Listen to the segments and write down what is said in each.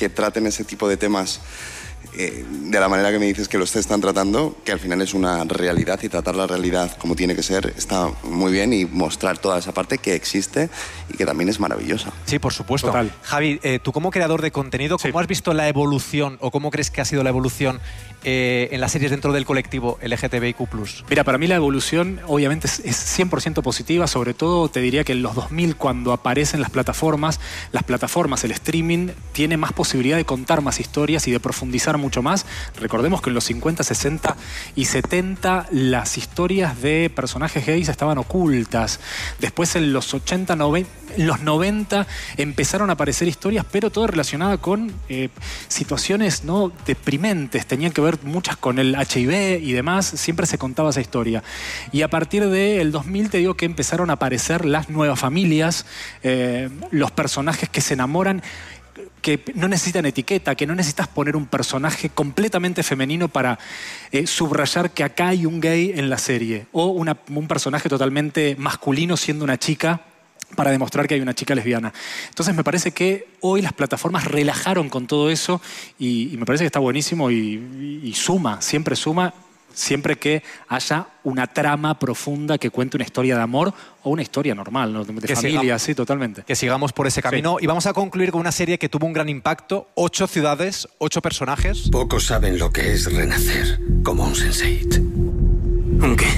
que traten ese tipo de temas de la manera que me dices que los están tratando, que al final es una realidad, y tratar la realidad como tiene que ser está muy bien, y mostrar toda esa parte que existe y que también es maravillosa. Sí, por supuesto. Total. Javi, tú como creador de contenido, ¿cómo has visto la evolución o cómo crees que ha sido la evolución en las series dentro del colectivo LGTBIQ+? Mira, para mí la evolución obviamente es 100% positiva, sobre todo te diría que en los 2000, cuando aparecen las plataformas, el streaming tiene más posibilidad de contar más historias y de profundizar mucho más. Recordemos que en los 50, 60 y 70 las historias de personajes gays estaban ocultas. Después en los 80, 90, en los 90 empezaron a aparecer historias, pero todo relacionado con situaciones, ¿no?, deprimentes. Tenían que ver muchas con el HIV y demás. Siempre se contaba esa historia. Y a partir del 2000 te digo que empezaron a aparecer las nuevas familias, los personajes que se enamoran, que no necesitan etiqueta, que no necesitas poner un personaje completamente femenino para subrayar que acá hay un gay en la serie, o un personaje totalmente masculino siendo una chica para demostrar que hay una chica lesbiana. Entonces me parece que hoy las plataformas relajaron con todo eso, y me parece que está buenísimo, y suma, siempre que haya una trama profunda que cuente una historia de amor o una historia normal, ¿no?, de familia, sí, totalmente. Que sigamos por ese camino. Sí. Y vamos a concluir con una serie que tuvo un gran impacto. 8 ciudades, 8 personajes. Pocos saben lo que es renacer como un Sense8. ¿Un qué?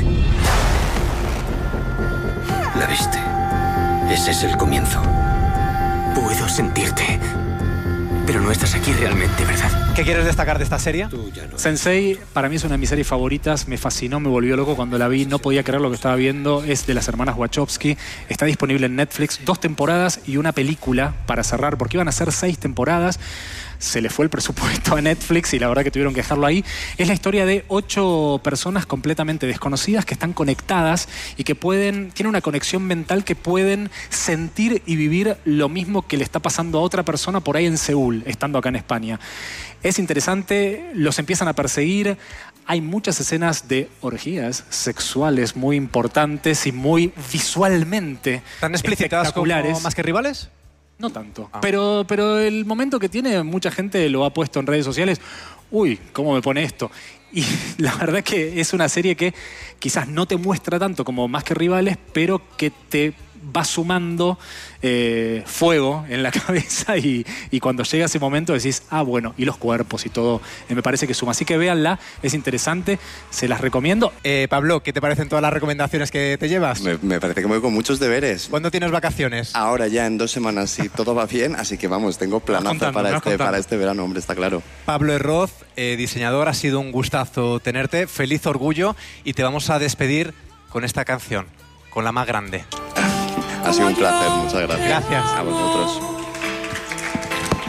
¿La viste? Ese es el comienzo. Puedo sentirte, pero no estás aquí realmente, ¿verdad? ¿Qué quieres destacar de esta serie? Sense8 para mí es una de mis series favoritas. Me fascinó, me volvió loco cuando la vi. No podía creer lo que estaba viendo. Es de las hermanas Wachowski. Está disponible en Netflix. 2 temporadas y una película para cerrar, porque iban a ser 6 temporadas. Se le fue el presupuesto a Netflix y la verdad que tuvieron que dejarlo ahí. Es la historia de 8 personas completamente desconocidas que están conectadas y que tienen una conexión mental, que pueden sentir y vivir lo mismo que le está pasando a otra persona por ahí en Seúl, estando acá en España. Es interesante, los empiezan a perseguir. Hay muchas escenas de orgías sexuales muy importantes y muy visualmente ¿tan explicitadas como Más que Rivales? No tanto. Pero el momento que tiene, mucha gente lo ha puesto en redes sociales. Uy, ¿cómo me pone esto? Y la verdad que es una serie que quizás no te muestra tanto como Más que Rivales, pero que te va sumando fuego en la cabeza, y cuando llega ese momento decís, bueno, y los cuerpos y todo, me parece que suma. Así que véanla, es interesante, se las recomiendo. Pablo, ¿qué te parecen todas las recomendaciones que te llevas? Me parece que me voy con muchos deberes. ¿Cuándo tienes vacaciones? Ahora ya en 2 semanas, si todo va bien, así que vamos, tengo planazo para este verano, hombre, está claro. Pablo Herroz, diseñador, ha sido un gustazo tenerte, feliz orgullo, y te vamos a despedir con esta canción, con la más grande. Ha sido un placer, muchas gracias. Gracias. A vosotros.